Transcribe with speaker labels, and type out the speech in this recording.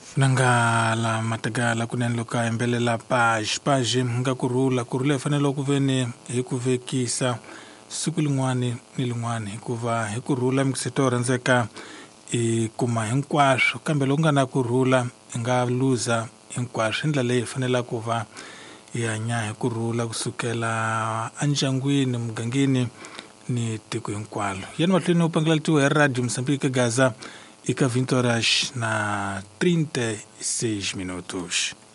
Speaker 1: Nanga la matagala kunenloka embele la page nga kurula fanelo kuvene hikuvekisa siku lin'wani ni lin'wani hikuva hi kurhula mikusetora ndzeka kuma hinkwaswo kambe loko nga na kurhula hi nga luza hinkwaswo hi ndlela leyi hi fanela ku va hi hanya hi kurhula kusukela andyangwini mugangeni ni tiko hinkwalo yena mahlweni u pangalatiwa hi Radio Moçambique Gaza eka 20 horas na 36 minutos.